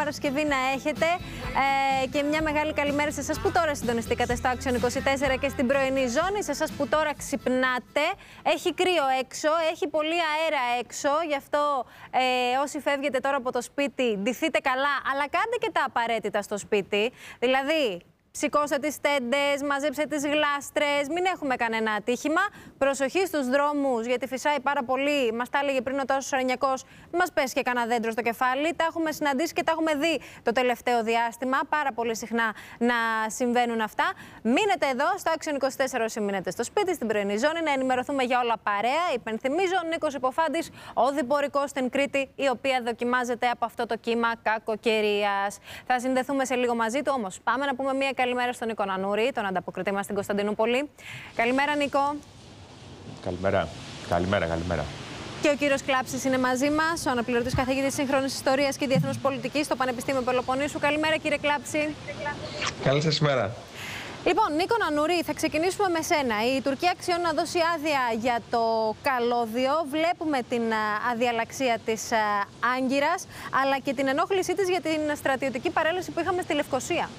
Παρασκευή να έχετε και μια μεγάλη καλημέρα σε εσάς που τώρα συντονιστήκατε στο Action 24 και στην πρωινή ζώνη, σε εσάς που τώρα ξυπνάτε. Έχει κρύο έξω, έχει πολύ αέρα έξω, γι' αυτό όσοι φεύγετε τώρα από το σπίτι ντυθείτε καλά, αλλά κάντε και τα απαραίτητα στο σπίτι. Δηλαδή, σηκώστε τις τέντες, μαζέψτε τις γλάστρες, μην έχουμε κανένα ατύχημα. Προσοχή στους δρόμους, γιατί φυσάει πάρα πολύ. Μας τα έλεγε πριν ο Τάσος Αρανιακός, μας πέσει και κανένα δέντρο στο κεφάλι. Τα έχουμε συναντήσει και τα έχουμε δει το τελευταίο διάστημα. Πάρα πολύ συχνά να συμβαίνουν αυτά. Μείνετε εδώ στο Action 24 όσοι μείνετε στο σπίτι, στην πρωινή ζώνη, να ενημερωθούμε για όλα παρέα. Υπενθυμίζω, Νίκος Υποφάντης, οδηπορικός στην Κρήτη, η οποία δοκιμάζεται από αυτό το κύμα κακοκαιρίας. Θα συνδεθούμε σε λίγο μαζί του, όμως πάμε να πούμε μια καλημέρα στον Νίκο Νανούρη, τον ανταποκριτή μας στην Κωνσταντινούπολη. Καλημέρα, Νίκο. Καλημέρα. Καλημέρα. Και ο κύριος Κλάψης είναι μαζί μας, ο αναπληρωτής καθηγητής σύγχρονης ιστορίας και διεθνούς πολιτικής στο Πανεπιστήμιο Πελοποννήσου. Καλημέρα, κύριε Κλάψη. Καλή σας ημέρα. Λοιπόν, Νίκο Νανούρη, θα ξεκινήσουμε με σένα. Η Τουρκία αξιώνει να δώσει άδεια για το καλώδιο. Βλέπουμε την αδιαλαξία της Άγκυρας, αλλά και την ενόχλησή της για την στρατιωτική παρέλαση που είχαμε στη Λευκοσία.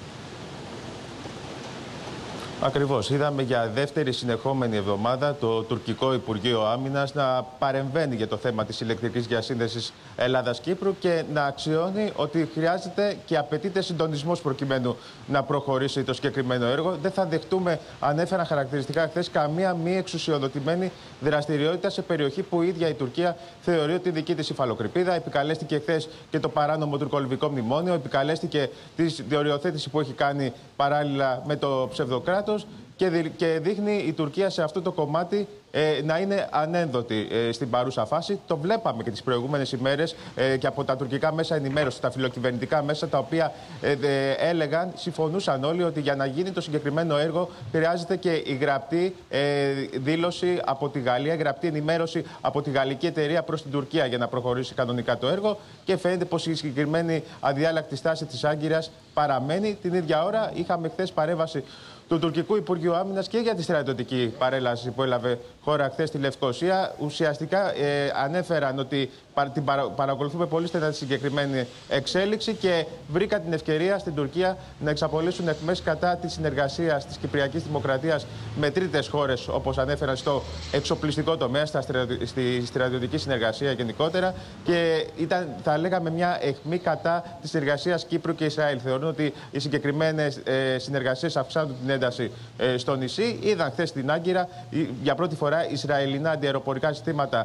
Ακριβώς. Είδαμε για δεύτερη συνεχόμενη εβδομάδα το τουρκικό Υπουργείο Άμυνας να παρεμβαίνει για το θέμα της ηλεκτρικής διασύνδεσης Ελλάδας-Κύπρου και να αξιώνει ότι χρειάζεται και απαιτείται συντονισμός προκειμένου να προχωρήσει το συγκεκριμένο έργο. Δεν θα δεχτούμε, ανέφεραν χαρακτηριστικά χθες, καμία μη εξουσιοδοτημένη δραστηριότητα σε περιοχή που η ίδια η Τουρκία θεωρεί ότι δική της υφαλοκρηπίδα. Επικαλέστηκε χθες και το παράνομο τουρκολιβικό μνημόνιο, επικαλέστηκε τη διοριοθέτηση που έχει κάνει παράλληλα με το ψευδοκράτος. Και δείχνει η Τουρκία σε αυτό το κομμάτι να είναι ανένδοτη στην παρούσα φάση. Το βλέπαμε και τις προηγούμενες ημέρες και από τα τουρκικά μέσα ενημέρωση, τα φιλοκυβερνητικά μέσα, τα οποία έλεγαν, συμφωνούσαν όλοι ότι για να γίνει το συγκεκριμένο έργο χρειάζεται και η γραπτή δήλωση από τη Γαλλία, γραπτή ενημέρωση από τη γαλλική εταιρεία προς την Τουρκία για να προχωρήσει κανονικά το έργο. Και φαίνεται πως η συγκεκριμένη αδιάλακτη στάση της Άγκυρας παραμένει. Την ίδια ώρα είχαμε χθες παρέμβαση του τουρκικού Υπουργείου Άμυνας και για τη στρατιωτική παρέλαση που έλαβε χώρα χθες στη Λευκοσία. Ουσιαστικά ανέφεραν ότι παρακολουθούμε πολύ στενά τη συγκεκριμένη εξέλιξη και βρήκα την ευκαιρία στην Τουρκία να εξαπολύσουν εχμές κατά της συνεργασίας της Κυπριακής Δημοκρατίας με τρίτες χώρες, όπως ανέφεραν στο εξοπλιστικό τομέα, στη στρατιωτική συνεργασία γενικότερα. Και ήταν, θα λέγαμε, μια αιχμή κατά της συνεργασίας Κύπρου και Ισραήλ. Θεωρούν ότι οι συγκεκριμένες συνεργασίες αυξάνουν την ένταση στο νησί. Είδαν χθες στην Άγκυρα για πρώτη φορά Ισραηλινά αντιαεροπορικά συστήματα,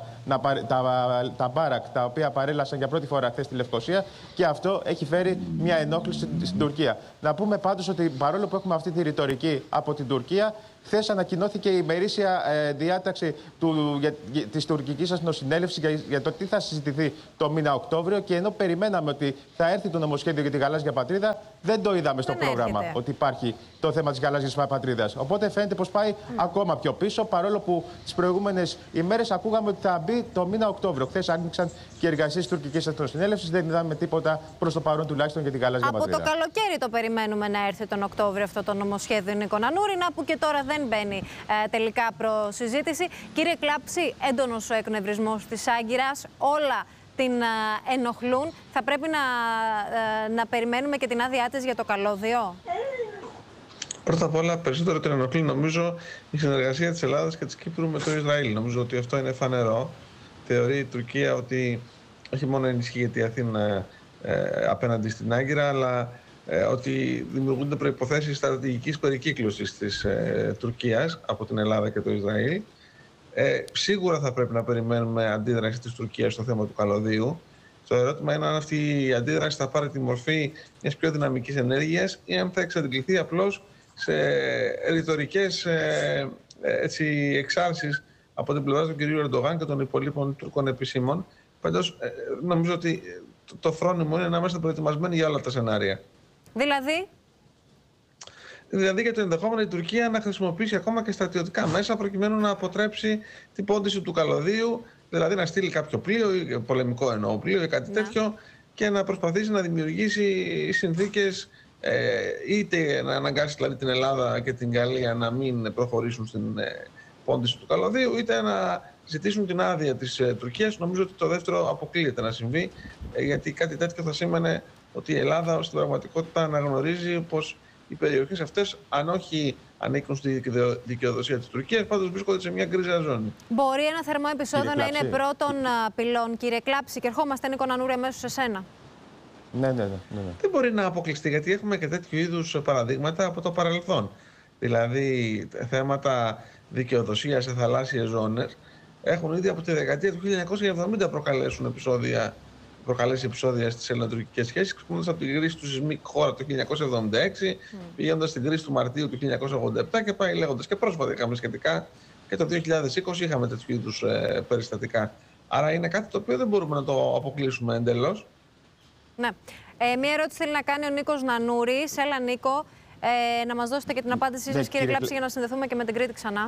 τα Μπάρακ, τα οποία παρέλασαν για πρώτη φορά χθες στη Λευκοσία, και αυτό έχει φέρει μια ενόχληση στην Τουρκία. Να πούμε πάντως ότι παρόλο που έχουμε αυτή τη ρητορική από την Τουρκία, χθες ανακοινώθηκε η ημερήσια διάταξη της τουρκικής εθνοσυνέλευσης για το τι θα συζητηθεί το μήνα Οκτώβριο, και ενώ περιμέναμε ότι θα έρθει το νομοσχέδιο για τη γαλάζια πατρίδα, δεν το είδαμε στο πρόγραμμα ότι υπάρχει το θέμα της γαλάζιας πατρίδας. Οπότε φαίνεται πως πάει ακόμα πιο πίσω, παρόλο που τις προηγούμενες ημέρες ακούγαμε ότι θα μπει το μήνα Οκτώβριο. Χθες άνοιξαν και οι εργασίες της τουρκικής εθνοσυνέλευσης, δεν είδαμε τίποτα προς το παρόν τουλάχιστον για τη γαλάζια πατρίδα. Από το καλοκαίρι το περιμένουμε να έρθει τον Οκτώβριο αυτό το νομοσχέδιο, Νίκο Νανούρη, που και τώρα δεν μπαίνει τελικά προς συζήτηση. Κύριε Κλάψη, έντονος ο εκνευρισμός της Άγκυρας, όλα την ενοχλούν. Θα πρέπει να περιμένουμε και την άδειά της για το καλώδιο. Πρώτα απ' όλα, περισσότερο την ενοχλεί, νομίζω, η συνεργασία της Ελλάδας και της Κύπρου με το Ισραήλ. Νομίζω ότι αυτό είναι φανερό. Θεωρεί η Τουρκία ότι όχι μόνο ενισχύει η Αθήνα απέναντι στην Άγκυρα, αλλά ότι δημιουργούνται προϋποθέσεις στρατηγικής περικύκλωσης της Τουρκίας από την Ελλάδα και το Ισραήλ. Σίγουρα θα πρέπει να περιμένουμε αντίδραση της Τουρκίας στο θέμα του καλωδίου. Το ερώτημα είναι αν αυτή η αντίδραση θα πάρει τη μορφή μιας πιο δυναμικής ενέργειας ή αν θα εξαντληθεί απλώς σε ρητορικές εξάρσεις από την πλευρά του κ. Ερντογάν και των υπολείπων Τουρκών επισήμων. Πάντως, νομίζω ότι το φρόνιμο είναι να είμαστε προετοιμασμένοι για όλα τα σενάρια. Δηλαδή για το ενδεχόμενο η Τουρκία να χρησιμοποιήσει ακόμα και στρατιωτικά μέσα προκειμένου να αποτρέψει την πόντιση του καλωδίου, δηλαδή να στείλει κάποιο πλοίο, ή πολεμικό εννοώ πλοίο ή κάτι τέτοιο, και να προσπαθήσει να δημιουργήσει συνθήκες, είτε να αναγκάσει δηλαδή την Ελλάδα και την Γαλλία να μην προχωρήσουν στην πόντιση του καλωδίου, είτε να ζητήσουν την άδεια της Τουρκίας. Νομίζω ότι το δεύτερο αποκλείεται να συμβεί, γιατί κάτι τέτοιο θα σήμαινε ότι η Ελλάδα στην πραγματικότητα αναγνωρίζει πως οι περιοχές αυτές, αν όχι ανήκουν στη δικαιοδοσία της Τουρκίας, πάντως βρίσκονται σε μια γκρίζα ζώνη. Μπορεί ένα θερμό επεισόδιο να είναι πρώτον πυλών, κύριε Κλάψη, και ερχόμαστε, Νίκο Νανούρη, αμέσως σε σένα. Ναι. Δεν μπορεί να αποκλειστεί, γιατί έχουμε και τέτοιου είδους παραδείγματα από το παρελθόν. Δηλαδή, θέματα δικαιοδοσίας σε θαλάσσιες ζώνες έχουν ήδη από τη δεκαετία του 1970 προκαλέσει επεισόδια στις ελληνοτουρκικές σχέσεις, ξεκινώντας από την κρίση του Σισμίκ χώρα το 1976, πηγαίνοντας στην κρίση του Μαρτίου του 1987 και πάει λέγοντας. Και πρόσφατα είχαμε σχετικά και το 2020 είχαμε τέτοιου είδους περιστατικά. Άρα είναι κάτι το οποίο δεν μπορούμε να το αποκλείσουμε εντελώς. Ναι. Μία ερώτηση θέλει να κάνει ο Νίκος Νανούρης. Έλα, Νίκο, να μας δώσετε και την απάντησή σας, κύριε Κλάψη, για να συνδεθούμε και με την Κρήτη ξανά.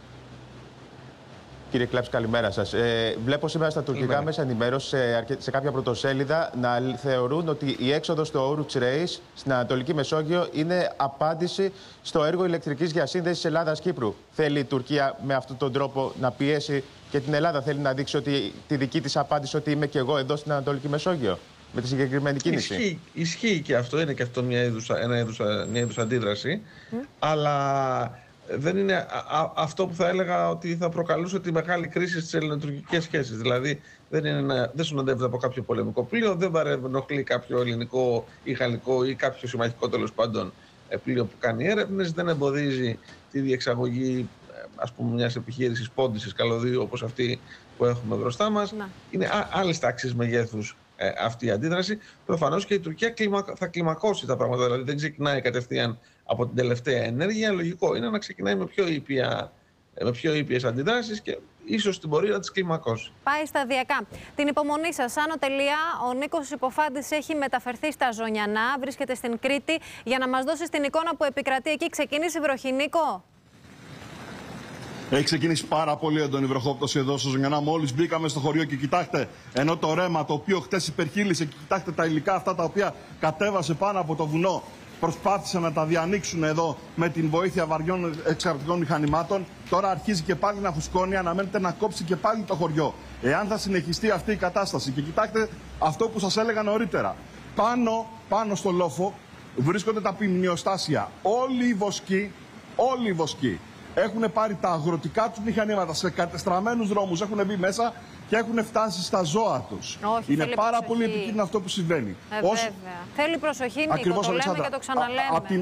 Κύριε Κλάψη, καλημέρα σας. Βλέπω σήμερα στα τουρκικά μέσα ενημέρωση, σε κάποια πρωτοσέλιδα, να θεωρούν ότι η έξοδος του Oruç Reis στην Ανατολική Μεσόγειο είναι απάντηση στο έργο ηλεκτρικής διασύνδεσης Ελλάδας-Κύπρου. Θέλει η Τουρκία με αυτόν τον τρόπο να πιέσει και την Ελλάδα? Θέλει να δείξει ότι τη δική της απάντηση, ότι είμαι και εγώ εδώ στην Ανατολική Μεσόγειο, με τη συγκεκριμένη κίνηση? Ισχύει και αυτό, είναι και αυτό μια είδους αντίδραση, αλλά δεν είναι αυτό που θα έλεγα ότι θα προκαλούσε τη μεγάλη κρίση στις ελληνοτουρκικές σχέσεις. Δηλαδή δεν συνοδεύεται από κάποιο πολεμικό πλοίο, δεν παρενοχλεί κάποιο ελληνικό ή γαλλικό ή κάποιο συμμαχικό, τέλος πάντων, πλοίο που κάνει έρευνες, δεν εμποδίζει τη διεξαγωγή, ας πούμε, μιας επιχείρησης πόντισης καλωδίου όπως αυτή που έχουμε μπροστά μας. Είναι άλλες τάξεις μεγέθους αυτή η αντίδραση. Προφανώς και η Τουρκία θα κλιμακώσει τα πράγματα, δηλαδή δεν ξεκινάει κατευθείαν από την τελευταία ενέργεια. Λογικό είναι να ξεκινάει με πιο ήπιες αντιδράσεις και ίσως στην πορεία να τις κλιμακώσει. Πάει σταδιακά. Την υπομονή σας, Άνω Τελεία. Ο Νίκος Υποφάντης έχει μεταφερθεί στα Ζωνιανά, βρίσκεται στην Κρήτη, για να μας δώσει την εικόνα που επικρατεί εκεί. Ξεκινήσει η βροχή, Νίκο? Έχει ξεκινήσει πάρα πολύ έντονη βροχόπτωση εδώ στο Ζωνιανά. Μόλις μπήκαμε στο χωριό και κοιτάξτε, ενώ το ρέμα το οποίο χτες υπερχείλησε, και κοιτάξτε τα υλικά αυτά τα οποία κατέβασε πάνω από το βουνό, προσπάθησαν να τα διανοίξουν εδώ με την βοήθεια βαριών εξαρτητικών μηχανημάτων. Τώρα αρχίζει και πάλι να φουσκώνει, αναμένεται να κόψει και πάλι το χωριό. Εάν θα συνεχιστεί αυτή η κατάσταση, και κοιτάξτε αυτό που σας έλεγα νωρίτερα, πάνω στο λόφο βρίσκονται τα ποιμνιοστάσια. Όλοι οι βοσκοί έχουν πάρει τα αγροτικά τους μηχανήματα σε κατεστραμμένους δρόμους, έχουν μπει μέσα και έχουν φτάσει στα ζώα τους. Είναι πάρα πολύ επικίνδυνο αυτό που συμβαίνει. Βέβαια. Θέλει προσοχή, Νίκο, ακριβώς, το λέμε Αλεξάνδρα, και το ξαναλέμε.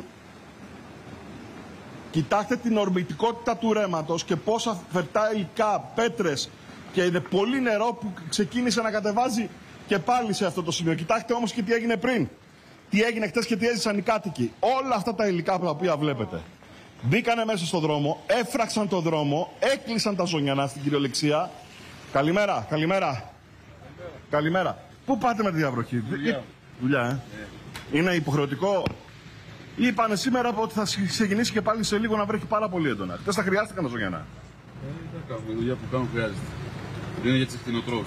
Κοιτάξτε την ορμητικότητα του ρέματος και πόσα φερτά υλικά, πέτρες, και είναι πολύ νερό που ξεκίνησε να κατεβάζει και πάλι σε αυτό το σημείο. Κοιτάξτε όμως και τι έγινε πριν. Τι έγινε χτες και τι έζησαν οι κάτοικοι. Όλα αυτά τα υλικά τα οποία βλέπετε μπήκανε μέσα στον δρόμο, έφραξαν τον δρόμο, έκλεισαν τα Ζωνιανά στην κυριολεξία. Καλημέρα. Πού πάτε με τη διαβροχή? Δουλειά, Είναι υποχρεωτικό? Είπανε σήμερα ότι θα ξεκινήσει και πάλι σε λίγο να βρέχει πάρα πολύ έντονα. Χτες τα χρειάστηκαν τα Ζωνιανά? Η δουλειά που κάνουν χρειάζεται. Είναι για τις κτηνοτρόφους.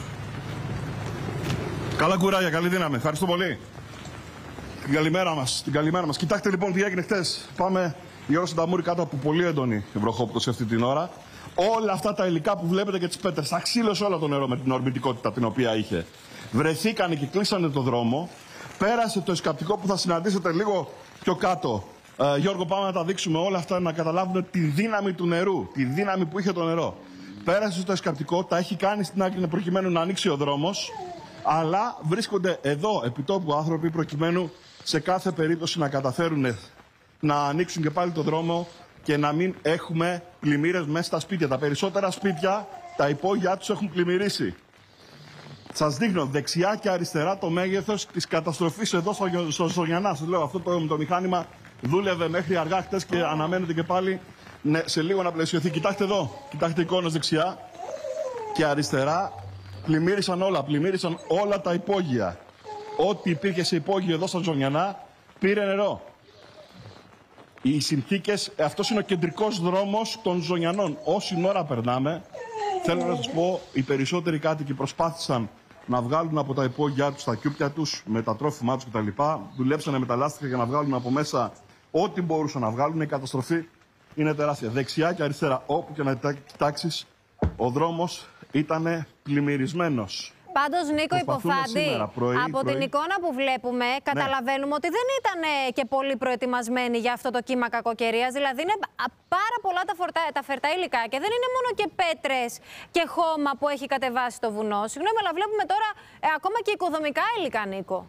Καλά κουράγια, καλή δύναμη. Ευχαριστώ πολύ. Την καλημέρα μας. Κοιτάξτε λοιπόν τι έγινε χτες. Πάμε η ώρα Σανταμούρη κάτω από πολύ έντονη βροχόπτωση αυτή την ώρα. Όλα αυτά τα υλικά που βλέπετε και τις πέτρες, αξίλωσε όλο το νερό με την ορμητικότητα την οποία είχε. Βρεθήκανε και κλείσανε το δρόμο. Πέρασε το εσκαπτικό που θα συναντήσετε λίγο πιο κάτω. Γιώργο, πάμε να τα δείξουμε όλα αυτά, να καταλάβουν τη δύναμη του νερού, τη δύναμη που είχε το νερό. Πέρασε στο εσκαπτικό, τα έχει κάνει στην άκρη προκειμένου να ανοίξει ο δρόμος. Αλλά βρίσκονται εδώ επιτόπου άνθρωποι προκειμένου σε κάθε περίπτωση να καταφέρουν να ανοίξουν και πάλι το δρόμο και να μην έχουμε πλημμύρες μέσα στα σπίτια. Τα περισσότερα σπίτια, τα υπόγειά τους έχουν πλημμυρίσει. Σας δείχνω δεξιά και αριστερά το μέγεθος της καταστροφής εδώ στο Ζωνιανά. Σας λέω, αυτό το μηχάνημα δούλευε μέχρι αργά χτες και αναμένεται και πάλι σε λίγο να πλαισιωθεί. Κοιτάξτε εδώ, κοιτάξτε εικόνες δεξιά και αριστερά. Πλημμύρισαν όλα τα υπόγεια. Ό,τι υπήρχε σε υπόγειο εδώ στα Ζωνιανά πήρε νερό. Οι συνθήκες, αυτός είναι ο κεντρικός δρόμος των Ζωνιανών. Όση ώρα περνάμε, θέλω να σας πω, οι περισσότεροι κάτοικοι προσπάθησαν να βγάλουν από τα υπόγειά τους, τα κιούπια τους, με τα τρόφιμά τους κτλ. Δουλέψανε με τα λάστιχα για να βγάλουν από μέσα ό,τι μπορούσαν να βγάλουν. Η καταστροφή είναι τεράστια. Δεξιά και αριστερά, όπου και να κοιτάξεις, ο δρόμος ήταν πλημμυρισμένος. Πάντως, Νίκο Υποφάντη, από την εικόνα που βλέπουμε, καταλαβαίνουμε ότι δεν ήταν και πολύ προετοιμασμένοι για αυτό το κύμα κακοκαιρίας. Δηλαδή, είναι πάρα πολλά τα φερτά υλικά και δεν είναι μόνο και πέτρες και χώμα που έχει κατεβάσει το βουνό. Συγγνώμη, αλλά βλέπουμε τώρα ακόμα και οικοδομικά υλικά, Νίκο.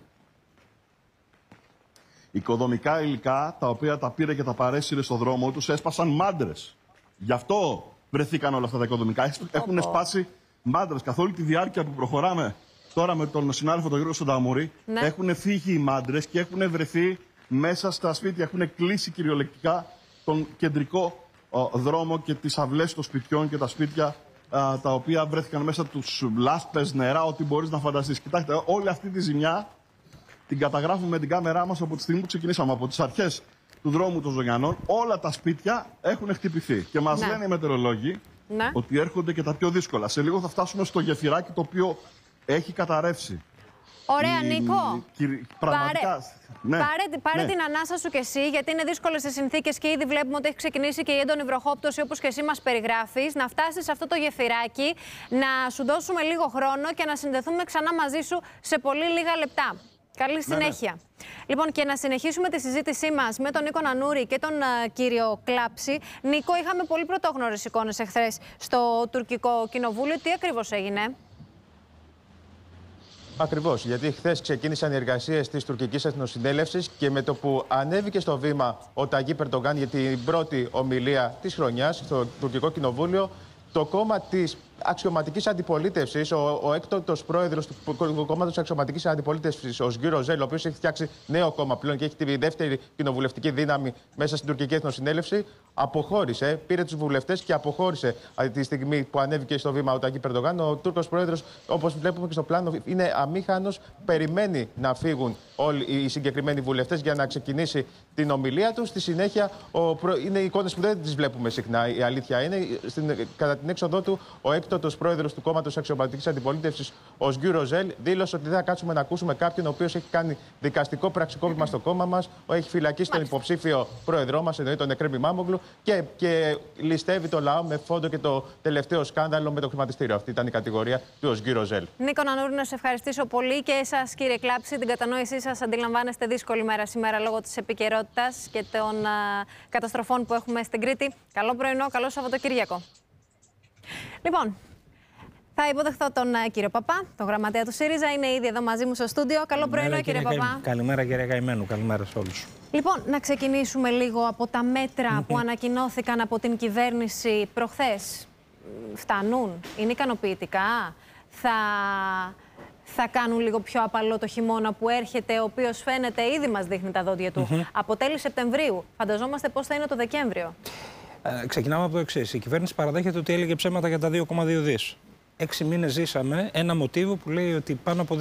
Οικοδομικά υλικά, τα οποία τα πήρε και τα παρέσυρε στο δρόμο τους, έσπασαν μάντρες. Γι' αυτό βρεθήκαν όλα αυτά τα οικοδομικά. Έχουν σπάσει μάντρες καθ' όλη τη διάρκεια που προχωράμε τώρα με τον συνάδελφο τον Γιώργο Σονταμούρη. Ναι. Έχουν φύγει οι μάντρες και έχουν βρεθεί μέσα στα σπίτια. Έχουν κλείσει κυριολεκτικά τον κεντρικό δρόμο και τις αυλές των σπιτιών και τα σπίτια τα οποία βρέθηκαν μέσα τους λάσπες, νερά, ό,τι μπορείς να φανταστείς. Κοιτάξτε, όλη αυτή τη ζημιά την καταγράφουμε με την κάμερά μας από τη στιγμή που ξεκινήσαμε, από τις αρχές του δρόμου των Ζωγιανών. Όλα τα σπίτια έχουν χτυπηθεί. Και μας λένε οι μετεωρολόγοι ότι έρχονται και τα πιο δύσκολα. Σε λίγο θα φτάσουμε στο γεφυράκι το οποίο έχει καταρρεύσει. Ωραία, Νίκο. Πραγματικά. Πάρε την ανάσα σου κι εσύ, γιατί είναι δύσκολες οι συνθήκες και ήδη βλέπουμε ότι έχει ξεκινήσει και η έντονη βροχόπτωση, όπως και εσύ μας περιγράφεις. Να φτάσεις σε αυτό το γεφυράκι, να σου δώσουμε λίγο χρόνο και να συνδεθούμε ξανά μαζί σου σε πολύ λίγα λεπτά. Καλή συνέχεια. Λοιπόν, και να συνεχίσουμε τη συζήτησή μας με τον Νίκο Νανούρη και τον κύριο Κλάψη. Νίκο, είχαμε πολύ πρωτόγνωρες εικόνες εχθές στο τουρκικό κοινοβούλιο. Τι ακριβώς έγινε? Ακριβώς, γιατί χθες ξεκίνησαν οι εργασίες της τουρκικής εθνοσυνέλευσης και με το που ανέβηκε στο βήμα ο Ταγίπ Ερντογκάν για την πρώτη ομιλία της χρονιάς στο τουρκικό κοινοβούλιο, το κόμμα της αξιωματικής αντιπολίτευσης, ο έκτοτος πρόεδρος του κόμματος αξιωματικής αντιπολίτευσης, ο Σγκύρο Ζέλ, ο οποίος έχει φτιάξει νέο κόμμα πλέον και έχει τη δεύτερη κοινοβουλευτική δύναμη μέσα στην τουρκική εθνοσυνέλευση, αποχώρησε, πήρε τους βουλευτές και αποχώρησε τη στιγμή που ανέβηκε στο βήμα ο Ταγίπ Ερντογκάν. Ο Τούρκος πρόεδρος, όπως βλέπουμε και στο πλάνο, είναι αμήχανος, περιμένει να φύγουν όλοι οι συγκεκριμένοι βουλευτές για να ξεκινήσει την ομιλία του. Στη συνέχεια, είναι εικόνες που δεν τις βλέπουμε συχνά, η αλήθεια είναι. Κατά την έξοδό του, ο έκτοτος πρόεδρος του κόμματος αξιωματικής αντιπολίτευσης, ο Σγκύρο Ζέλ, δήλωσε ότι δεν θα κάτσουμε να ακούσουμε κάποιον ο οποίος έχει κάνει δικαστικό πραξικόπημα στο κόμμα μας, έχει φυλακίσει τον υποψήφιο πρόεδρό μας, εννοεί τον Εκρέμ Μάμογλου, και ληστεύει το λαό με φόντο και το τελευταίο σκάνδαλο με το χρηματιστήριο. Αυτή ήταν η κατηγορία του Σγκύρο Ζέλ. Νίκο Νανούρη, να σε ευχαριστήσω πολύ και εσάς, κύριε Κλάψη, την κατανόησή σας. Αντιλαμβάνεστε δύσκολη μέρα σήμερα λόγω της επικαιρότητας και των καταστροφών που έχουμε στην Κρήτη. Καλό πρωινό, καλό Σαββατοκύριακο. Λοιπόν, θα υποδεχθώ τον κύριο Παπά, τον γραμματέα του ΣΥΡΙΖΑ. Είναι ήδη εδώ μαζί μου στο στούντιο. Καλό πρωινό, κύριε Παπά. Καλημέρα, κύριε Καημένου. Καλημέρα σε όλους. Λοιπόν, να ξεκινήσουμε λίγο από τα μέτρα που ανακοινώθηκαν από την κυβέρνηση προχθές. Φτάνουν, είναι ικανοποιητικά, θα κάνουν λίγο πιο απαλό το χειμώνα που έρχεται, ο οποίος φαίνεται ήδη μας δείχνει τα δόντια του. Από τέλη Σεπτεμβρίου. Φανταζόμαστε πώς θα είναι το Δεκέμβριο. Ξεκινάμε από το εξής. Η κυβέρνηση παραδέχεται ότι έλεγε ψέματα για τα 2,2 δις. 6 μήνες ζήσαμε ένα μοτίβο που λέει ότι πάνω από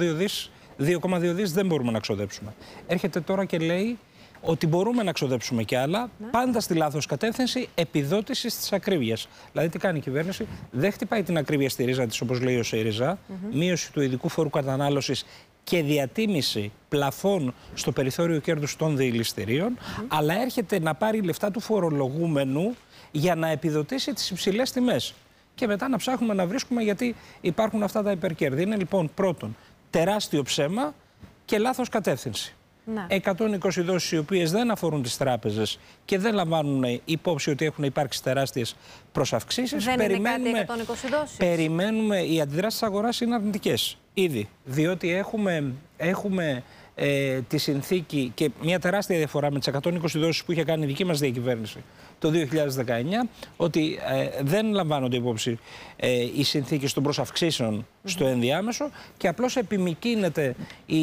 2,2 δις δεν μπορούμε να ξοδέψουμε. Έρχεται τώρα και λέει ότι μπορούμε να ξοδέψουμε κι άλλα, πάντα στη λάθος κατεύθυνση επιδότησης της ακρίβειας. Δηλαδή, τι κάνει η κυβέρνηση? Δεν χτυπάει την ακρίβεια στη ρίζα της, όπως λέει ο ΣΥΡΙΖΑ, μείωση του ειδικού φόρου κατανάλωσης και διατίμηση πλαφών στο περιθώριο κέρδους των διελιστηρίων, αλλά έρχεται να πάρει λεφτά του φορολογούμενου για να επιδοτήσει τις υψηλές τιμές. Και μετά να ψάχνουμε να βρίσκουμε γιατί υπάρχουν αυτά τα υπερκέρδη. Είναι λοιπόν πρώτον τεράστιο ψέμα και λάθος κατεύθυνση. 120 δόσεις οι οποίες δεν αφορούν τις τράπεζες και δεν λαμβάνουν υπόψη ότι έχουν υπάρξει τεράστιες προσαυξήσεις. Δεν είναι κάτι 120 δόσεις. Περιμένουμε, οι αντιδράσεις της αγοράς είναι αρνητικές ήδη, διότι έχουμε τη συνθήκη και μια τεράστια διαφορά με τις 120 δόσεις που είχε κάνει η δική μας διακυβέρνηση το 2019, ότι δεν λαμβάνονται υπόψη οι συνθήκες των προσαυξήσεων στο ενδιάμεσο και απλώς επιμικρύνεται η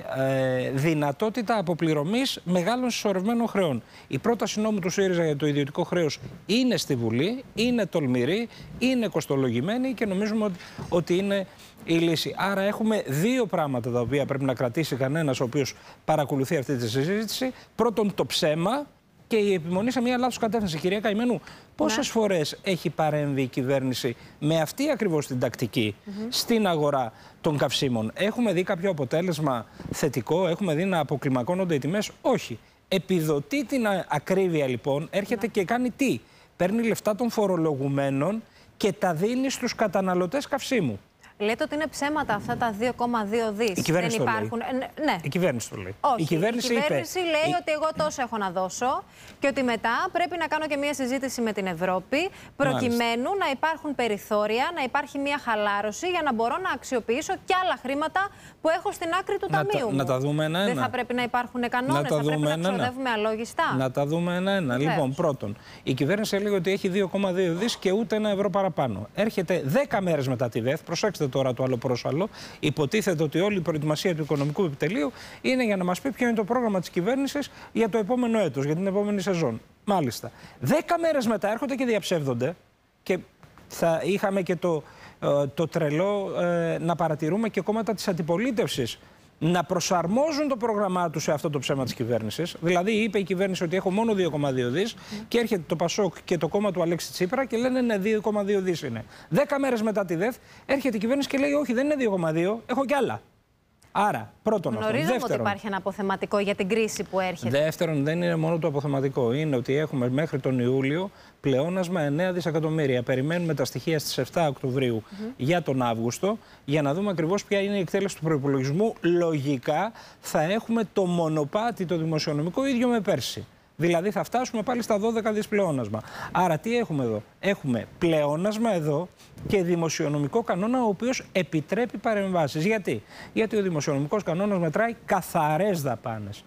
δυνατότητα αποπληρωμής μεγάλων συσσωρευμένων χρεών. Η πρόταση νόμου του ΣΥΡΙΖΑ για το ιδιωτικό χρέος είναι στη Βουλή, είναι τολμηρή, είναι κοστολογημένη και νομίζουμε ότι είναι η λύση. Άρα έχουμε δύο πράγματα τα οποία πρέπει να κρατήσει κανένας ο οποίος παρακολουθεί αυτή τη συζήτηση. Πρώτον, το ψέμα και η επιμονή σε μια λάθος κατεύθυνση. Κυρία Καημένου, πόσες φορές έχει παρέμβει η κυβέρνηση με αυτή ακριβώς την τακτική στην αγορά των καυσίμων? Έχουμε δει κάποιο αποτέλεσμα θετικό? Έχουμε δει να αποκλιμακώνονται οι τιμές? Όχι. Επιδοτεί την ακρίβεια λοιπόν, έρχεται και κάνει τι? Παίρνει λεφτά των φορολογουμένων και τα δίνει στους καταναλωτές καυσίμου. Λέτε ότι είναι ψέματα αυτά τα 2,2 δις. Η κυβέρνηση δεν το υπάρχουν. λέει. Ναι. Η κυβέρνηση το λέει. Όχι, η κυβέρνηση λέει ότι εγώ τόσο έχω να δώσω και ότι μετά πρέπει να κάνω και μια συζήτηση με την Ευρώπη προκειμένου να υπάρχουν περιθώρια, να υπάρχει μια χαλάρωση για να μπορώ να αξιοποιήσω και άλλα χρήματα που έχω στην άκρη του ταμείου μου. Να τα δούμε ένα-ένα. Δεν θα πρέπει να υπάρχουν κανόνες, θα πρέπει να ξοδεύουμε αλόγιστα. Να τα δούμε ένα-ένα. Λοιπόν, πρώτον, η κυβέρνηση έλεγε ότι έχει 2,2 δις και ούτε ένα ευρώ παραπάνω. Έρχεται 10 μέρες μετά τη ΔΕΘ, προσέξτε τώρα το άλλο πρόσαλλο. Υποτίθεται ότι όλη η προετοιμασία του οικονομικού επιτελείου είναι για να μας πει ποιο είναι το πρόγραμμα της κυβέρνησης για το επόμενο έτος, για την επόμενη σεζόν. Μάλιστα. 10 μέρες μετά έρχονται και διαψεύδονται και θα είχαμε και το τρελό να παρατηρούμε και κόμματα της αντιπολίτευσης να προσαρμόζουν το πρόγραμμά του σε αυτό το ψέμα της κυβέρνησης. Δηλαδή, είπε η κυβέρνηση ότι έχω μόνο 2,2 δις και έρχεται το ΠΑΣΟΚ και το κόμμα του Αλέξη Τσίπρα και λένε ναι, 2,2 δις είναι. 10 μέρες μετά τη ΔΕΘ έρχεται η κυβέρνηση και λέει όχι, δεν είναι 2,2, έχω κι άλλα. Άρα, πρώτον αυτό. Γνωρίζουμε ότι υπάρχει ένα αποθεματικό για την κρίση που έρχεται. Δεύτερον, δεν είναι μόνο το αποθεματικό. Είναι ότι έχουμε μέχρι τον Ιούλιο πλεόνασμα 9 δισεκατομμύρια. Περιμένουμε τα στοιχεία στις 7 Οκτωβρίου για τον Αύγουστο, για να δούμε ακριβώς ποια είναι η εκτέλεση του προϋπολογισμού. Λογικά θα έχουμε το μονοπάτι το δημοσιονομικό ίδιο με πέρσι. Δηλαδή θα φτάσουμε πάλι στα 12 δις πλεόνασμα. Άρα τι έχουμε εδώ? Έχουμε πλεόνασμα εδώ και δημοσιονομικό κανόνα ο οποίος επιτρέπει παρεμβάσεις. Γιατί? Γιατί ο δημοσιονομικός κανόνας μετράει καθαρές δαπάνες.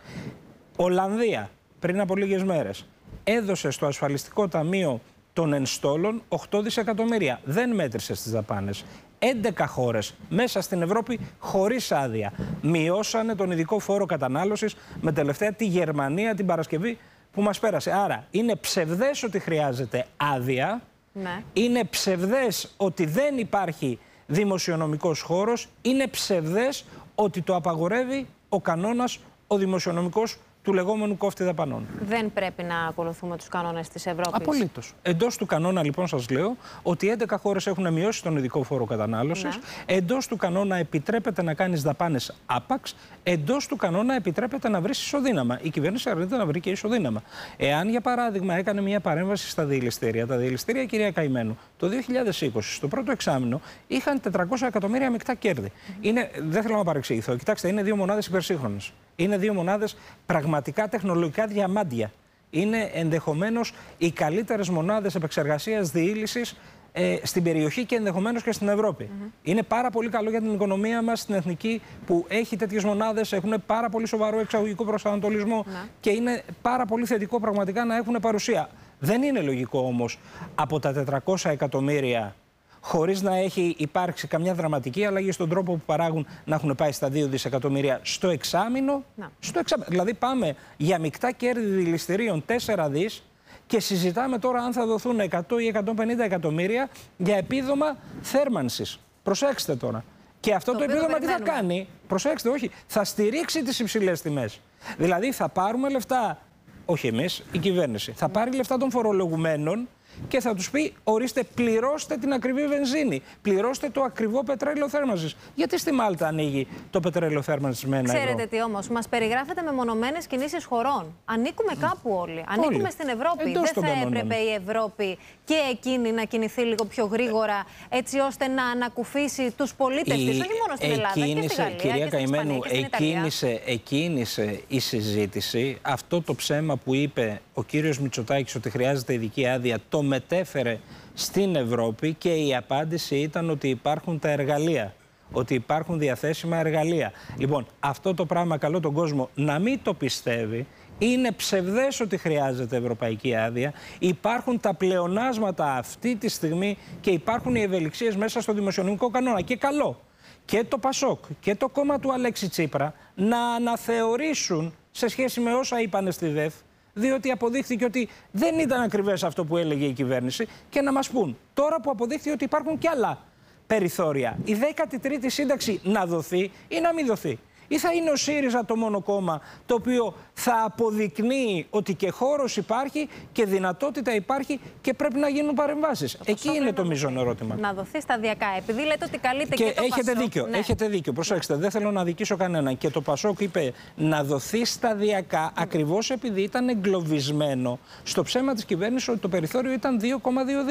Ολλανδία πριν από λίγες μέρες έδωσε στο ασφαλιστικό ταμείο των ενστόλων 8 δισεκατομμύρια. Δεν μέτρησε στις δαπάνες. 11 χώρες μέσα στην Ευρώπη χωρίς άδεια μειώσανε τον ειδικό φόρο κατανάλωσης, με τελευταία τη Γερμανία την Παρασκευή που μας πέρασε. Άρα είναι ψευδές ότι χρειάζεται άδεια, είναι ψευδές ότι δεν υπάρχει δημοσιονομικός χώρος, είναι ψευδές ότι το απαγορεύει ο κανόνας ο δημοσιονομικός του λεγόμενου κόφτη δαπανών. Δεν πρέπει να ακολουθούμε τους κανόνες της Ευρώπης. Απολύτως. Εντός του κανόνα, λοιπόν, σας λέω ότι 11 χώρες έχουν μειώσει τον ειδικό φόρο κατανάλωσης. Εντός του κανόνα επιτρέπεται να κάνεις δαπάνες άπαξ. Εντός του κανόνα επιτρέπεται να βρεις ισοδύναμα. Η κυβέρνηση αρνείται να βρει και ισοδύναμα. Εάν, για παράδειγμα, έκανε μια παρέμβαση στα διελιστήρια, τα διελιστήρια, κυρία Καημένου, το 2020, στο πρώτο εξάμηνο, είχαν 400 εκατομμύρια μεικτά κέρδη. Δεν θέλω να παρεξηγηθώ. Κοιτάξτε, είναι 2 μονάδες υπερσύγχρονες. Είναι 2 μονάδες πραγματικά τεχνολογικά διαμάντια. Είναι ενδεχομένως οι καλύτερες μονάδες επεξεργασίας διήλυσης στην περιοχή και ενδεχομένως και στην Ευρώπη. Είναι πάρα πολύ καλό για την οικονομία μας, την εθνική, που έχει τέτοιες μονάδες, έχουν πάρα πολύ σοβαρό εξαγωγικό προσανατολισμό και είναι πάρα πολύ θετικό πραγματικά να έχουν παρουσία. Δεν είναι λογικό όμως από τα 400 εκατομμύρια, χωρίς να έχει υπάρξει καμιά δραματική αλλαγή στον τρόπο που παράγουν, να έχουν πάει στα 2 δισεκατομμύρια στο εξάμηνο. Δηλαδή πάμε για μεικτά κέρδη δηληστηρίων 4 δις και συζητάμε τώρα αν θα δοθούν 100 ή 150 εκατομμύρια για επίδομα θέρμανσης. Προσέξτε τώρα. Και αυτό το επίδομα τι θα κάνει? Προσέξτε, όχι, θα στηρίξει τις υψηλές τιμές. Δηλαδή θα πάρουμε λεφτά, όχι εμείς, η κυβέρνηση, θα πάρει λεφτά των φορολογουμένων και θα τους πει, ορίστε, πληρώστε την ακριβή βενζίνη, πληρώστε το ακριβό πετρέλαιο θέρμανσης. Γιατί στη Μάλτα ανοίγει το πετρέλαιο θέρμανσης με 1 ευρώ? Ξέρετε τι όμως, μας περιγράφετε με μονομένες κινήσεις χωρών. Ανήκουμε κάπου όλοι. Ανήκουμε στην Ευρώπη. Δεν θα έπρεπε η Ευρώπη και εκείνη να κινηθεί λίγο πιο γρήγορα, έτσι ώστε να ανακουφίσει τους πολίτες της, όχι μόνο στην Ελλάδα, και στη Γαλλία, κυρία και στην Ισπανία, και στην Ιταλία. Εκκίνησε η συζήτηση. Αυτό το ψέμα που είπε ο κύριος Μητσοτάκης ότι χρειάζεται ειδική άδεια, το μετέφερε στην Ευρώπη και η απάντηση ήταν ότι υπάρχουν τα εργαλεία, ότι υπάρχουν διαθέσιμα εργαλεία. Λοιπόν, αυτό το πράγμα καλώ τον κόσμο να μην το πιστεύει. Είναι ψευδές ότι χρειάζεται ευρωπαϊκή άδεια. Υπάρχουν τα πλεονάσματα αυτή τη στιγμή και υπάρχουν οι ευελιξίες μέσα στο δημοσιονομικό κανόνα. Και καλό και το ΠΑΣΟΚ και το κόμμα του Αλέξη Τσίπρα να αναθεωρήσουν σε σχέση με όσα είπανε στη ΔΕΘ, διότι αποδείχθηκε ότι δεν ήταν ακριβές αυτό που έλεγε η κυβέρνηση, και να μας πούν τώρα που αποδείχθηκε ότι υπάρχουν και άλλα περιθώρια, η 13η σύνταξη να δοθεί ή να μην δοθεί. Ή θα είναι ο ΣΥΡΙΖΑ το μόνο κόμμα το οποίο θα αποδεικνύει ότι και χώρος υπάρχει και δυνατότητα υπάρχει και πρέπει να γίνουν παρεμβάσεις? Εκεί είναι το μείζον ερώτημα. Να δοθεί σταδιακά. Επειδή λέτε ότι καλείται και το έχετε ΠΑΣΟΚ. Δίκιο, έχετε δίκιο. Προσέξτε, δεν θέλω να αδικήσω κανέναν. Και το ΠΑΣΟΚ είπε να δοθεί σταδιακά, ακριβώς επειδή ήταν εγκλωβισμένο στο ψέμα της κυβέρνησης ότι το περιθώριο ήταν 2,2 δις.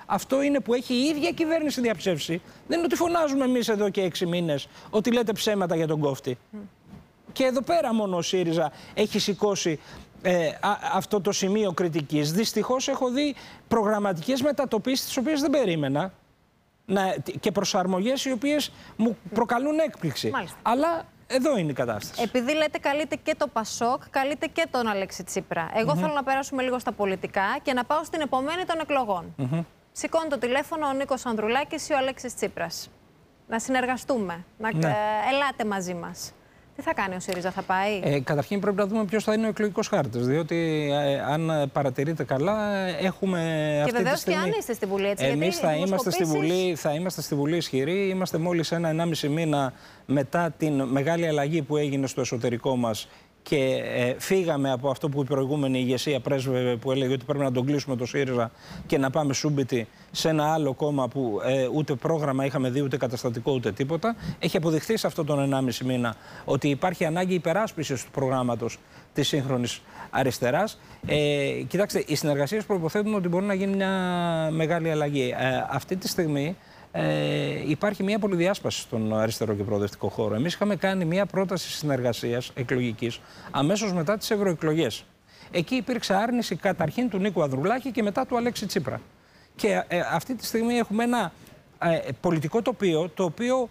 Αυτό είναι που έχει η ίδια κυβέρνηση διαψεύσει. Δεν είναι ότι φωνάζουμε εμείς εδώ και 6 μήνες ότι λέτε ψέματα για τον κόφτη. Και εδώ πέρα μόνο ο ΣΥΡΙΖΑ έχει σηκώσει αυτό το σημείο κριτικής. Δυστυχώς έχω δει προγραμματικές μετατοπίσεις τις οποίες δεν περίμενα και προσαρμογές οι οποίες μου προκαλούν έκπληξη. Μάλιστα. Αλλά εδώ είναι η κατάσταση. Επειδή λέτε καλείτε και το Πασόκ, καλείτε και τον Αλέξη Τσίπρα. Εγώ θέλω να περάσουμε λίγο στα πολιτικά και να πάω στην επομένη των εκλογών. Σηκώνει το τηλέφωνο ο Νίκος Ανδρουλάκης ή ο Αλέξης Τσίπρας. Να συνεργαστούμε, ελάτε μαζί μας. Τι θα κάνει ο ΣΥΡΙΖΑ, θα πάει? Καταρχήν πρέπει να δούμε ποιος θα είναι ο εκλογικός χάρτης. Διότι αν παρατηρείτε καλά, έχουμε αυτή τη στιγμή... Και βεβαίως και αν είστε στη Βουλή, έτσι. Εμείς θα είμαστε στη Βουλή ισχυροί. Είμαστε μόλις 1,5 μήνα μετά την μεγάλη αλλαγή που έγινε στο εσωτερικό μας και φύγαμε από αυτό που η προηγούμενη ηγεσία πρέσβευε, που έλεγε ότι πρέπει να τον κλείσουμε το ΣΥΡΙΖΑ και να πάμε σούμπιτι σε ένα άλλο κόμμα που ούτε πρόγραμμα είχαμε δει, ούτε καταστατικό, ούτε τίποτα. Έχει αποδειχθεί σε αυτόν τον 1,5 μήνα ότι υπάρχει ανάγκη υπεράσπισης του προγράμματος της σύγχρονης αριστεράς. Κοιτάξτε, οι συνεργασίες προϋποθέτουν ότι μπορεί να γίνει μια μεγάλη αλλαγή. Αυτή τη στιγμή υπάρχει μια πολυδιάσπαση στον αριστερό και προοδευτικό χώρο. Εμείς είχαμε κάνει μια πρόταση συνεργασίας εκλογικής αμέσως μετά τις ευρωεκλογές. Εκεί υπήρξε άρνηση καταρχήν του Νίκου Ανδρουλάκη και μετά του Αλέξη Τσίπρα. Και αυτή τη στιγμή έχουμε ένα πολιτικό τοπίο το οποίο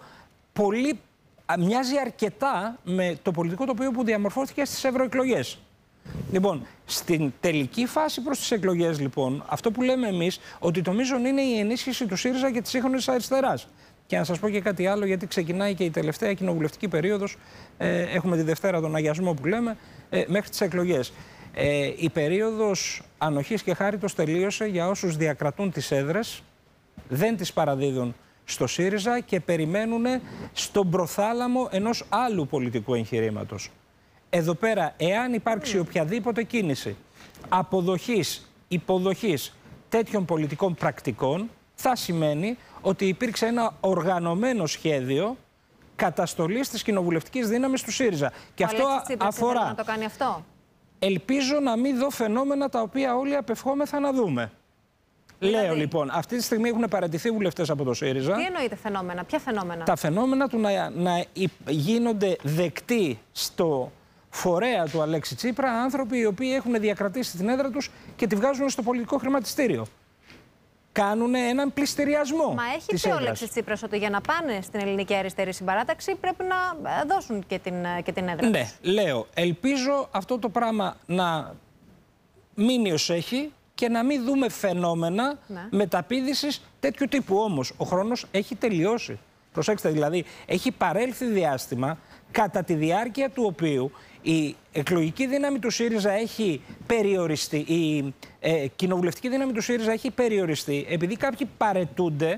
μοιάζει αρκετά με το πολιτικό τοπίο που διαμορφώθηκε στις ευρωεκλογές. Λοιπόν, στην τελική φάση προς τις εκλογές, λοιπόν, αυτό που λέμε εμείς, ότι το μείζον είναι η ενίσχυση του ΣΥΡΙΖΑ και της σύγχρονης αριστεράς. Και να σας πω και κάτι άλλο, γιατί ξεκινάει και η τελευταία κοινοβουλευτική περίοδος. Έχουμε τη Δευτέρα τον αγιασμό που λέμε, μέχρι τις εκλογές. Η περίοδος ανοχής και χάριτος τελείωσε για όσους διακρατούν τις έδρες, δεν τις παραδίδουν στο ΣΥΡΙΖΑ και περιμένουν στον προθάλαμο ενός άλλου πολιτικού εγχειρήματος. Εδώ πέρα, εάν υπάρξει οποιαδήποτε κίνηση αποδοχής, υποδοχής τέτοιων πολιτικών πρακτικών, θα σημαίνει ότι υπήρξε ένα οργανωμένο σχέδιο καταστολής της κοινοβουλευτικής δύναμης του ΣΥΡΙΖΑ. Και αυτό αφορά... να το κάνει αυτό. Ελπίζω να μην δω φαινόμενα τα οποία όλοι απευχόμεθα να δούμε. Δηλαδή, λέω λοιπόν, αυτή τη στιγμή έχουν παραιτηθεί βουλευτές από το ΣΥΡΙΖΑ. Τι εννοείται φαινόμενα, ποια φαινόμενα? Τα φαινόμενα του να γίνονται δεκτοί στο φορέα του Αλέξη Τσίπρα άνθρωποι οι οποίοι έχουν διακρατήσει την έδρα τους και τη βγάζουν στο πολιτικό χρηματιστήριο. Κάνουν έναν πληστηριασμό. Μα έχει πει ο Αλέξης Τσίπρας ότι για να πάνε στην ελληνική αριστερή συμπαράταξη πρέπει να δώσουν και την έδρα τους. Ναι, λέω. Ελπίζω αυτό το πράγμα να μείνει ως έχει και να μην δούμε φαινόμενα μεταπήδησης τέτοιου τύπου. Όμως ο χρόνος έχει τελειώσει. Προσέξτε, δηλαδή, έχει παρέλθει διάστημα κατά τη διάρκεια του οποίου η εκλογική δύναμη του ΣΥΡΙΖΑ έχει περιοριστεί, η κοινοβουλευτική δύναμη του ΣΥΡΙΖΑ έχει περιοριστεί επειδή κάποιοι παρετούνται,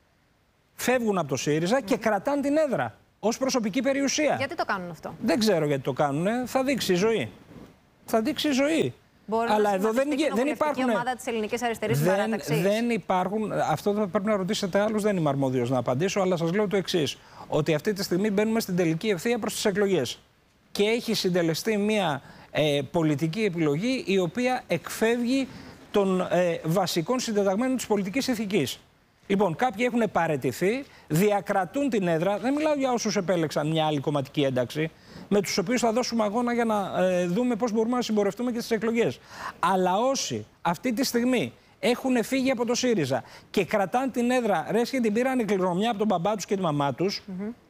φεύγουν από το ΣΥΡΙΖΑ και κρατάνε την έδρα ως προσωπική περιουσία. Γιατί το κάνουν αυτό? Δεν ξέρω γιατί το κάνουν. Θα δείξει η ζωή. Θα δείξει η ζωή. Μπορεί αλλά να εδώ δεν υπάρχουν. ομάδα της ελληνικής αριστερής συμπαράταξης. Δεν υπάρχουν. Αυτό θα πρέπει να ρωτήσετε άλλους. Δεν είμαι αρμόδιος να απαντήσω, αλλά σας λέω το εξής. Ότι αυτή τη στιγμή μπαίνουμε στην τελική ευθεία προς τις εκλογές. Και έχει συντελεστεί μια πολιτική επιλογή η οποία εκφεύγει των βασικών συντεταγμένων της πολιτικής ηθικής. Λοιπόν, κάποιοι έχουν παραιτηθεί, διακρατούν την έδρα. Δεν μιλάω για όσους επέλεξαν μια άλλη κομματική ένταξη, με τους οποίους θα δώσουμε αγώνα για να δούμε πώς μπορούμε να συμπορευτούμε και στις εκλογές. Αλλά όσοι αυτή τη στιγμή έχουν φύγει από το ΣΥΡΙΖΑ και κρατάνε την έδρα, ρες και την πήραν η κληρονομιά από τον μπαμπά τους και τη μαμά τους,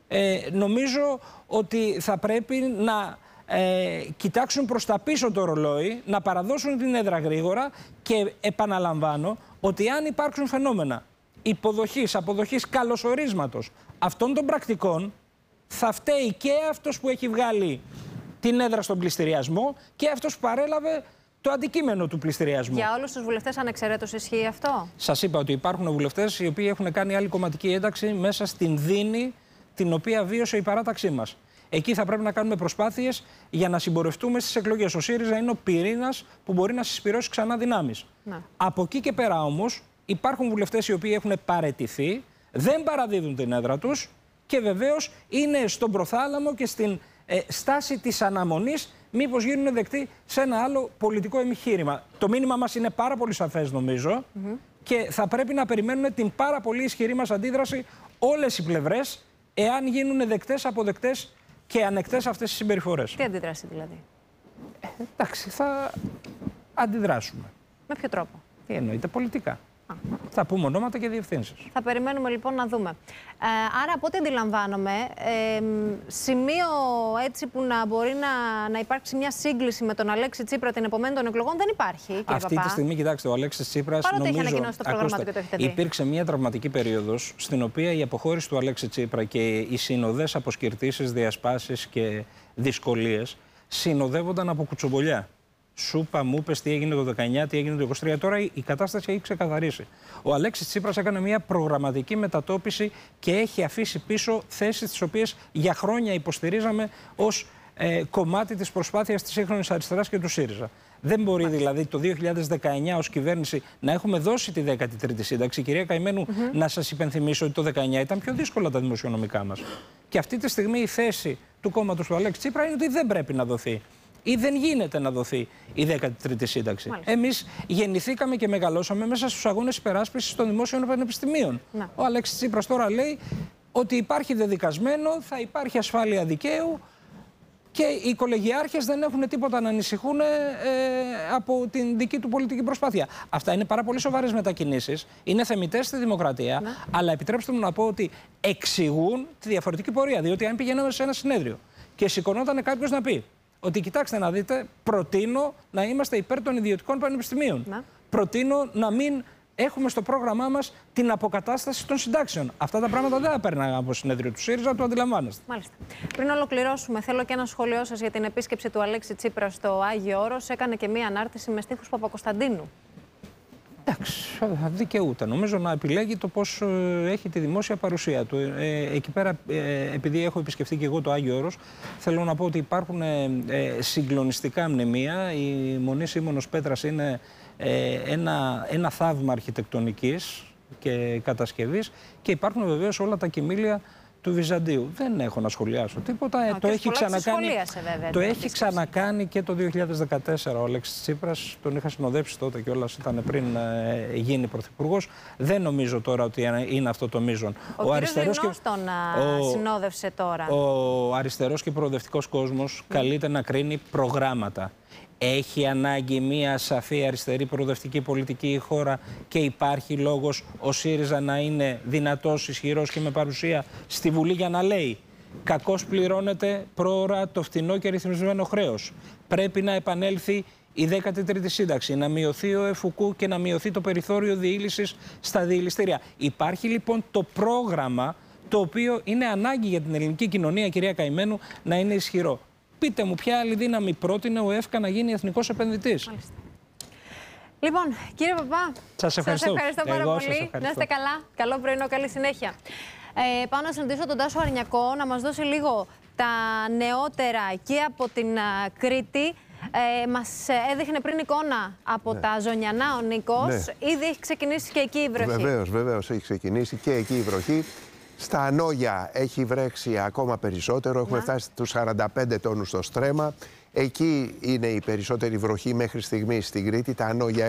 νομίζω ότι θα πρέπει να κοιτάξουν προς τα πίσω το ρολόι, να παραδώσουν την έδρα γρήγορα και επαναλαμβάνω ότι αν υπάρξουν φαινόμενα υποδοχής, αποδοχής, καλωσορίσματος αυτών των πρακτικών, θα φταίει και αυτός που έχει βγάλει την έδρα στον πληστηριασμό και αυτός που παρέλαβε το αντικείμενο του πληστηριασμού. Για όλους τους βουλευτές ανεξαιρέτως ισχύει αυτό? Σας είπα ότι υπάρχουν βουλευτές οι οποίοι έχουν κάνει άλλη κομματική ένταξη μέσα στην δίνη την οποία βίωσε η παράταξή μας. Εκεί θα πρέπει να κάνουμε προσπάθειες για να συμπορευτούμε στις εκλογές. Ο ΣΥΡΙΖΑ είναι ο πυρήνας που μπορεί να συσπυρώσει ξανά δυνάμεις. Από εκεί και πέρα όμως υπάρχουν βουλευτές οι οποίοι έχουν παραιτηθεί, δεν παραδίδουν την έδρα τους και βεβαίως είναι στον προθάλαμο και στην στάση της αναμονής μήπως γίνουν δεκτοί σε ένα άλλο πολιτικό επιχείρημα. Το μήνυμα μας είναι πάρα πολύ σαφές νομίζω και θα πρέπει να περιμένουν την πάρα πολύ ισχυρή μας αντίδραση όλες οι πλευρές, εάν γίνουν δεκτές, αποδεκτές και ανεκτές αυτές οι συμπεριφορές. Τι αντίδραση δηλαδή? Εντάξει, θα αντιδράσουμε. Με ποιο τρόπο? Τι εννοείται, πολιτικά. Θα πούμε ονόματα και διευθύνσεις. Θα περιμένουμε λοιπόν να δούμε. Άρα, από ό,τι αντιλαμβάνομαι, σημείο έτσι που να μπορεί να υπάρξει μια σύγκληση με τον Αλέξη Τσίπρα την επομένη των εκλογών δεν υπάρχει. Κύριε Αυτή Παπά. τη στιγμή, κοιτάξτε, ο Αλέξης Τσίπρας. Παρότι νομίζω, έχει ανακοινώσει το πρόγραμμα του και το έχετε δει. Υπήρξε μια τραυματική περίοδος στην οποία η αποχώρηση του Αλέξη Τσίπρα και οι συνοδές αποσκυρτήσεις, διασπάσεις και δυσκολίες συνοδεύονταν από κουτσομπολιά. Σούπα, μου πες τι έγινε το 19, τι έγινε το 23. Τώρα η κατάσταση έχει ξεκαθαρίσει. Ο Αλέξης Τσίπρας έκανε μια προγραμματική μετατόπιση και έχει αφήσει πίσω θέσεις τις οποίες για χρόνια υποστηρίζαμε ως κομμάτι της προσπάθειας της σύγχρονης αριστεράς και του ΣΥΡΙΖΑ. Δεν μπορεί δηλαδή το 2019 ως κυβέρνηση να έχουμε δώσει τη 13η σύνταξη. Κυρία Καημένου, να σας υπενθυμίσω ότι το 19 ήταν πιο δύσκολα τα δημοσιονομικά μας. Και αυτή τη στιγμή η θέση του κόμματος του Αλέξη Τσίπρα είναι ότι δεν πρέπει να δοθεί. Ή δεν γίνεται να δοθεί η 13η σύνταξη. Εμείς γεννηθήκαμε και μεγαλώσαμε μέσα στους αγώνες υπεράσπισης των δημόσιων πανεπιστημίων. Να. Ο Αλέξης Τσίπρας τώρα λέει ότι υπάρχει δεδικασμένο, θα υπάρχει ασφάλεια δικαίου και οι κολεγιάρχες δεν έχουν τίποτα να ανησυχούν από την δική του πολιτική προσπάθεια. Αυτά είναι πάρα πολύ σοβαρές μετακινήσεις, είναι θεμιτές στη δημοκρατία, αλλά επιτρέψτε μου να πω ότι εξηγούν τη διαφορετική πορεία. Διότι αν πηγαίναμε σε ένα συνέδριο και σηκωνόταν κάποιος να πει ότι κοιτάξτε να δείτε, προτείνω να είμαστε υπέρ των ιδιωτικών πανεπιστημίων. Προτείνω να μην έχουμε στο πρόγραμμά μας την αποκατάσταση των συντάξεων. Αυτά τα πράγματα δεν θα παίρναγα από συνέδριο του ΣΥΡΙΖΑ, το αντιλαμβάνεστε. Μάλιστα. Πριν ολοκληρώσουμε, θέλω και ένα σχόλιο σας για την επίσκεψη του Αλέξη Τσίπρα στο Άγιο Όρος. Έκανε και μία ανάρτηση με στίχους Παπακοσταντίνου. Εντάξει, δικαιούται. Νομίζω να επιλέγει το πώς έχει τη δημόσια παρουσία του. Εκεί πέρα, επειδή έχω επισκεφτεί και εγώ το Άγιο Όρος, θέλω να πω ότι υπάρχουν συγκλονιστικά μνημεία. Η Μονή Σίμωνος Πέτρας είναι ένα θαύμα αρχιτεκτονικής και κατασκευής και υπάρχουν βεβαίως όλα τα κοιμήλια του Βυζαντίου. Δεν έχω να σχολιάσω τίποτα. Το έχει ξανακάνει και το 2014 ο Αλέξης Τσίπρας. Τον είχα συνοδέψει τότε κιόλας, ήταν πριν γίνει πρωθυπουργός. Δεν νομίζω τώρα ότι είναι αυτό το μείζον. Ο αριστερός τον συνόδευσε τώρα. Ο αριστερός και προοδευτικός κόσμος καλείται να κρίνει προγράμματα. Έχει ανάγκη μια σαφή αριστερή προοδευτική πολιτική η χώρα και υπάρχει λόγος ο ΣΥΡΙΖΑ να είναι δυνατός, ισχυρός και με παρουσία στη Βουλή για να λέει κακώς πληρώνεται πρόωρα το φτηνό και ρυθμισμένο χρέος. Πρέπει να επανέλθει η 13η σύνταξη, να μειωθεί ο ΕΦΟΚΟΥ και να μειωθεί το περιθώριο διήλυσης στα διηληστήρια. Υπάρχει λοιπόν το πρόγραμμα το οποίο είναι ανάγκη για την ελληνική κοινωνία, κυρία Καημένου, να είναι ισχυρό. Πείτε μου, ποια άλλη δύναμη πρότεινε ο ΕΦΚΑ να γίνει εθνικός επενδυτής. Μάλιστα. Λοιπόν, κύριε Παπά, σας ευχαριστώ πάρα πολύ. Να είστε καλά. Καλό πρωινό, καλή συνέχεια. Πάω να συναντήσω τον Τάσο Αρνιακό να μας δώσει λίγο τα νεότερα εκεί από την Κρήτη. Μας έδειχνε πριν εικόνα από τα Ζωνιανά ο Νίκος. Ήδη έχει ξεκινήσει και εκεί η βροχή. Βεβαίως έχει ξεκινήσει και εκεί η βροχή. Στα Ανόγια έχει βρέξει ακόμα περισσότερο. Έχουμε φτάσει στους 45 τόνους στο στρέμμα. Εκεί είναι η περισσότερη βροχή μέχρι στιγμής στην Κρήτη. Τα Ανόγια